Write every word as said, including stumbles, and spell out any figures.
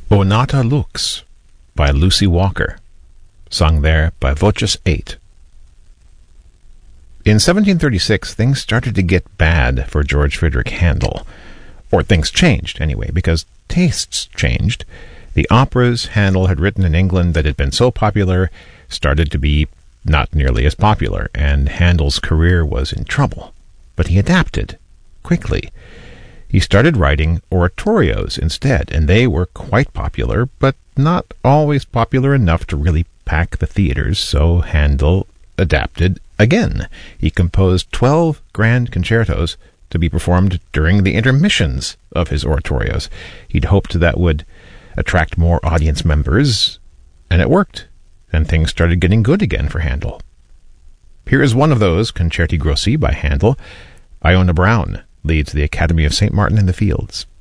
O Nata Lux by Lucy Walker, sung there by Voces eight. In seventeen thirty-six, things started to get bad for George Friedrich Handel. Or things changed, anyway, because tastes changed. The operas Handel had written in England that had been so popular started to be not nearly as popular, and Handel's career was in trouble. But he adapted quickly. He started writing oratorios instead, and they were quite popular, but not always popular enough to really pack the theaters, so Handel adapted again. He composed twelve grand concertos to be performed during the intermissions of his oratorios. He'd hoped that would attract more audience members, and it worked, and things started getting good again for Handel. Here is one of those, Concerti Grossi by Handel. Iona Brown leads the Academy of Saint Martin in the Fields.